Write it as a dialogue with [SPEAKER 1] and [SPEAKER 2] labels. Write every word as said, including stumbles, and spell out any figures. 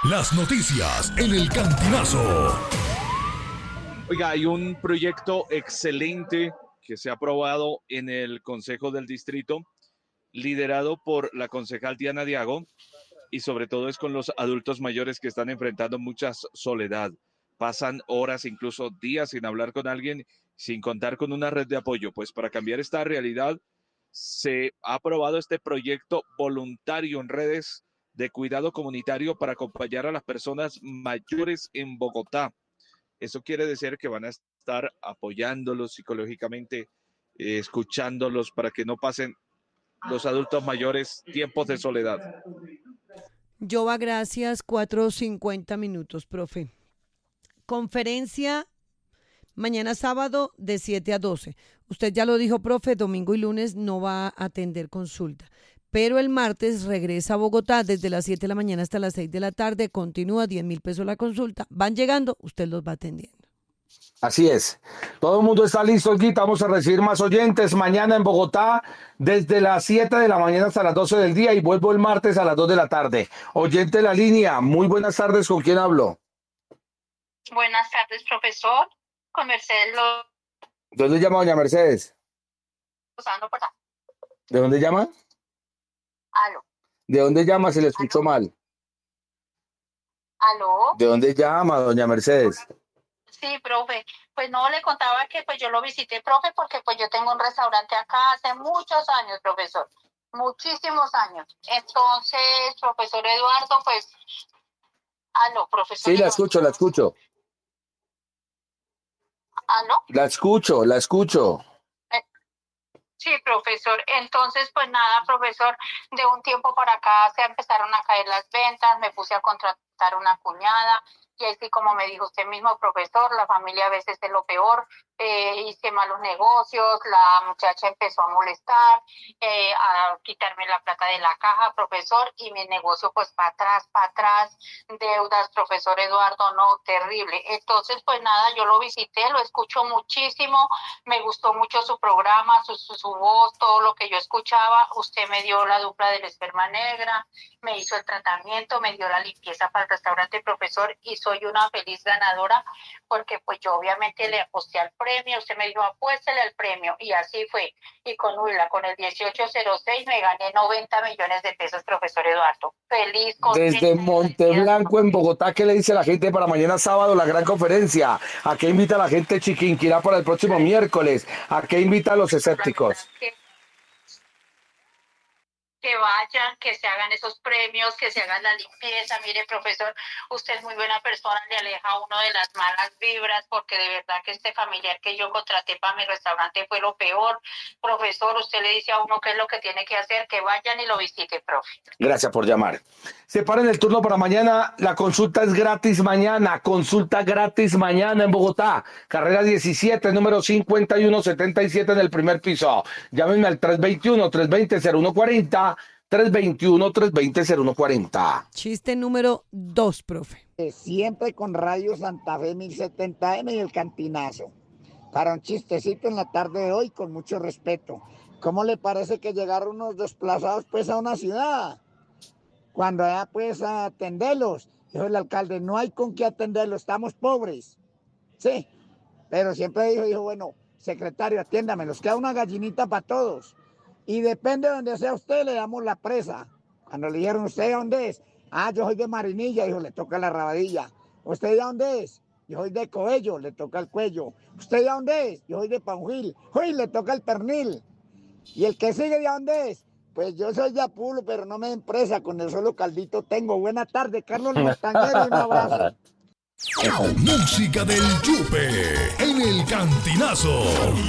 [SPEAKER 1] Las noticias en el Cantinazo.
[SPEAKER 2] Oiga, hay un proyecto excelente que se ha aprobado en el Consejo del Distrito, liderado por la concejal Diana Diago, y sobre todo es con los adultos mayores que están enfrentando mucha soledad. Pasan horas, incluso días sin hablar con alguien, sin contar con una red de apoyo. Pues para cambiar esta realidad, se ha aprobado este proyecto voluntario en redes de cuidado comunitario para acompañar a las personas mayores en Bogotá. Eso quiere decir que van a estar apoyándolos psicológicamente, eh, escuchándolos para que no pasen los adultos mayores tiempos de soledad.
[SPEAKER 3] Jova, gracias. cuatro cincuenta minutos, profe. Conferencia mañana sábado de siete a doce. Usted ya lo dijo, profe, domingo y lunes no va a atender consulta. Pero el martes regresa a Bogotá desde las siete de la mañana hasta las seis de la tarde. Continúa, diez mil pesos la consulta. Van llegando, usted los va atendiendo.
[SPEAKER 4] Así es. Todo el mundo está listo, Guita. Vamos a recibir más oyentes mañana en Bogotá desde las siete de la mañana hasta las doce del día y vuelvo el martes a las dos de la tarde. Oyente de la línea, muy buenas tardes. ¿Con quién hablo?
[SPEAKER 5] Buenas tardes, profesor. Con Mercedes Lo...
[SPEAKER 4] ¿De dónde llama doña Mercedes?
[SPEAKER 5] Por acá.
[SPEAKER 4] ¿De dónde llama?
[SPEAKER 5] Aló.
[SPEAKER 4] ¿De dónde llama? Se le escuchó mal.
[SPEAKER 5] ¿Aló?
[SPEAKER 4] ¿De dónde llama doña Mercedes?
[SPEAKER 5] Sí, profe. Pues no, le contaba que pues yo lo visité, profe, porque pues yo tengo un restaurante acá hace muchos años, profesor. Muchísimos años. Entonces, profesor Eduardo, pues... Aló, profesor.
[SPEAKER 4] Sí, la
[SPEAKER 5] Eduardo.
[SPEAKER 4] escucho, la escucho.
[SPEAKER 5] ¿Aló?
[SPEAKER 4] La escucho, la escucho.
[SPEAKER 5] Sí, profesor. Entonces, pues nada, profesor, de un tiempo para acá se empezaron a caer las ventas, me puse a contratar una cuñada y así como me dijo usted mismo, profesor, la familia a veces es lo peor, eh, hice malos negocios, la muchacha empezó a molestar, eh, a quitarme la plata de la caja, profesor, y mi negocio pues para atrás, para atrás, deudas, profesor Eduardo, no, terrible. Entonces, pues nada, yo lo visité, lo escucho muchísimo, me gustó mucho su programa, su, su, su voz, todo lo que yo escuchaba. Usted me dio la dupla del esperma negra, me hizo el tratamiento, me dio la limpieza para el restaurante, profesor, y soy una feliz ganadora porque pues yo obviamente le aposté al premio, usted me dijo apuéstele al premio y así fue. Y con Huila, con el dieciocho cero seis me gané noventa millones de pesos, profesor Eduardo. Feliz.
[SPEAKER 4] Desde Monteblanco en Bogotá, ¿qué le dice la gente para mañana sábado la gran conferencia? ¿A qué invita la gente Chiquinquirá para el próximo miércoles? ¿A qué invita a los escépticos?
[SPEAKER 5] Que vayan, que se hagan esos premios, que se hagan la limpieza. Mire, profesor, usted es muy buena persona, le aleja a uno de las malas vibras, porque de verdad que este familiar que yo contraté para mi restaurante fue lo peor. Profesor, usted le dice a uno qué es lo que tiene que hacer, que vayan y lo visite, profe.
[SPEAKER 4] Gracias por llamar. Separen el turno para mañana, la consulta es gratis mañana, consulta gratis mañana en Bogotá, carrera diecisiete, número cincuenta y uno setenta y siete en el primer piso. Llámenme al tres dos uno, tres dos cero, cero uno cuatro cero, tres dos uno, tres dos cero, cero uno cuatro cero.
[SPEAKER 3] Chiste número dos, profe.
[SPEAKER 6] Siempre con Radio Santa Fe mil setenta eme y el Cantinazo. Para un chistecito en la tarde de hoy, con mucho respeto. ¿Cómo le parece que llegaron unos desplazados pues a una ciudad? Cuando allá pues a atenderlos, dijo el alcalde, no hay con qué atenderlos, estamos pobres. Sí, pero siempre dijo, dijo, bueno, secretario, atiéndame, nos queda una gallinita para todos. Y depende de donde sea usted, le damos la presa. Cuando le dijeron, ¿usted de dónde es? Ah, yo soy de Marinilla, dijo, le toca la rabadilla. ¿Usted de dónde es? Yo soy de Coello, le toca el cuello. ¿Usted de dónde es? Yo soy de Panjil. Uy, le toca el pernil. ¿Y el que sigue de dónde es? Pues yo soy de Apulo, pero no me den presa, con el solo caldito tengo. Buena tarde, Carlos Montañero, un abrazo.
[SPEAKER 1] Música del Yupe en el Cantinazo.